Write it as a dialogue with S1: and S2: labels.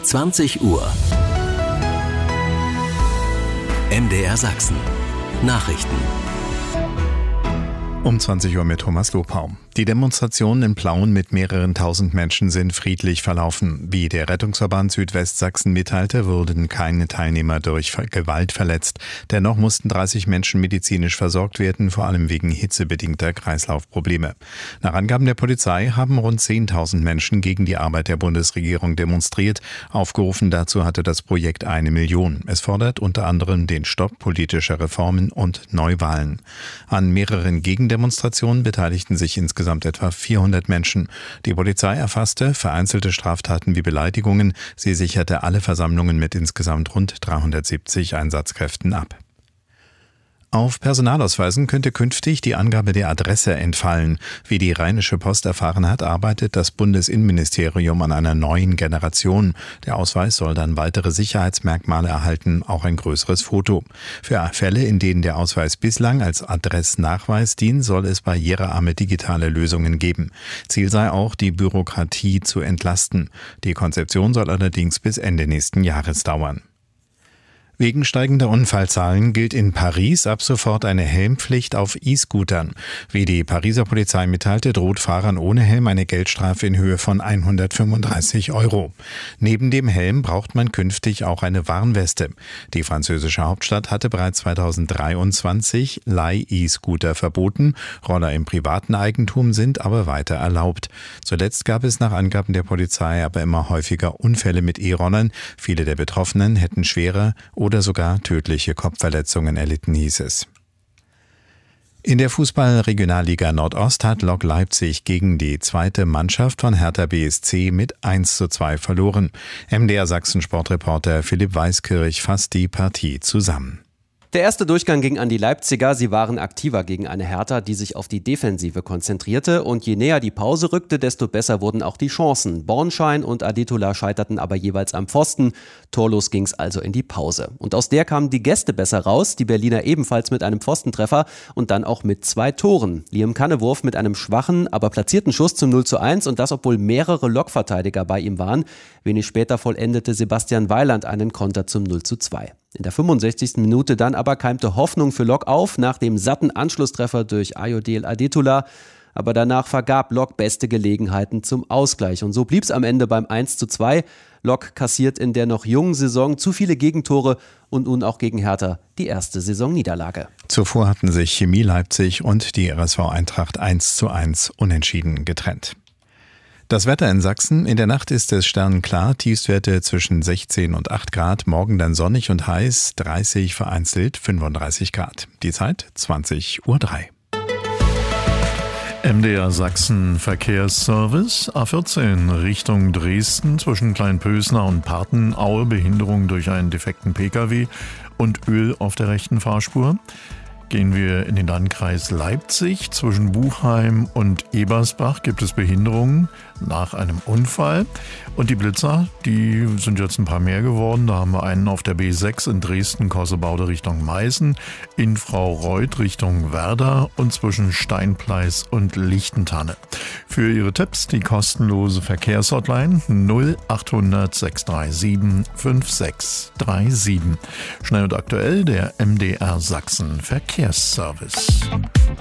S1: 20 Uhr. MDR Sachsen. Nachrichten.
S2: Um 20 Uhr mit Thomas Lopau. Die Demonstrationen in Plauen mit mehreren tausend Menschen sind friedlich verlaufen. Wie der Rettungsverband Südwestsachsen mitteilte, wurden keine Teilnehmer durch Gewalt verletzt. Dennoch mussten 30 Menschen medizinisch versorgt werden, vor allem wegen hitzebedingter Kreislaufprobleme. Nach Angaben der Polizei haben rund 10.000 Menschen gegen die Arbeit der Bundesregierung demonstriert. Aufgerufen dazu hatte das Projekt 1 Million. Es fordert unter anderem den Stopp politischer Reformen und Neuwahlen. An mehreren Gegendemonstrationen beteiligten sich insgesamt etwa 400 Menschen. Die Polizei erfasste vereinzelte Straftaten wie Beleidigungen. Sie sicherte alle Versammlungen mit insgesamt rund 370 Einsatzkräften ab. Auf Personalausweisen könnte künftig die Angabe der Adresse entfallen. Wie die Rheinische Post erfahren hat, arbeitet das Bundesinnenministerium an einer neuen Generation. Der Ausweis soll dann weitere Sicherheitsmerkmale erhalten, auch ein größeres Foto. Für Fälle, in denen der Ausweis bislang als Adressnachweis dient, soll es barrierearme digitale Lösungen geben. Ziel sei auch, die Bürokratie zu entlasten. Die Konzeption soll allerdings bis Ende nächsten Jahres dauern. Wegen steigender Unfallzahlen gilt in Paris ab sofort eine Helmpflicht auf E-Scootern. Wie die Pariser Polizei mitteilte, droht Fahrern ohne Helm eine Geldstrafe in Höhe von 135 €. Neben dem Helm braucht man künftig auch eine Warnweste. Die französische Hauptstadt hatte bereits 2023 Leih-E-Scooter verboten. Roller im privaten Eigentum sind aber weiter erlaubt. Zuletzt gab es nach Angaben der Polizei aber immer häufiger Unfälle mit E-Rollern. Viele der Betroffenen hätten schwere oder sogar tödliche Kopfverletzungen erlitten, hieß es. In der Fußball-Regionalliga Nordost hat Lok Leipzig gegen die zweite Mannschaft von Hertha BSC mit 1:2 verloren. MDR Sachsen-Sportreporter Philipp Weiskirch fasst die Partie zusammen.
S3: Der erste Durchgang ging an die Leipziger. Sie waren aktiver gegen eine Hertha, die sich auf die Defensive konzentrierte. Und je näher die Pause rückte, desto besser wurden auch die Chancen. Bornschein und Adetola scheiterten aber jeweils am Pfosten. Torlos ging's also in die Pause. Und aus der kamen die Gäste besser raus. Die Berliner ebenfalls mit einem Pfostentreffer und dann auch mit 2 Toren. Liam Kannewurf mit einem schwachen, aber platzierten Schuss zum 0:1 und das, obwohl mehrere Lokverteidiger bei ihm waren. Wenig später vollendete Sebastian Weiland einen Konter zum 0:2. In der 65. Minute dann aber keimte Hoffnung für Lok auf, nach dem satten Anschlusstreffer durch Ayodele Adetola. Aber danach vergab Lok beste Gelegenheiten zum Ausgleich. Und so blieb es am Ende beim 1:2. Lok kassiert in der noch jungen Saison zu viele Gegentore und nun auch gegen Hertha die erste Saisonniederlage.
S2: Zuvor hatten sich Chemie Leipzig und die RSV Eintracht 1:1 unentschieden getrennt. Das Wetter in Sachsen: In der Nacht ist es sternenklar, Tiefstwerte zwischen 16 und 8 Grad, morgen dann sonnig und heiß, 30, vereinzelt 35 Grad. Die Zeit 20:03.
S4: MDR Sachsen Verkehrsservice. A14 Richtung Dresden zwischen Kleinpösner und Partenaue, Behinderung durch einen defekten Pkw und Öl auf der rechten Fahrspur. Gehen wir in den Landkreis Leipzig. Zwischen Buchheim und Ebersbach gibt es Behinderungen nach einem Unfall. Und die Blitzer, die sind jetzt ein paar mehr geworden. Da haben wir einen auf der B6 in Dresden, Kossebaude Richtung Meißen, in Fraureuth Richtung Werder und zwischen Steinpleis und Lichtentanne. Für Ihre Tipps die kostenlose Verkehrshotline 0800 637 5637. Schnell und aktuell der MDR Sachsen Verkehrsservice.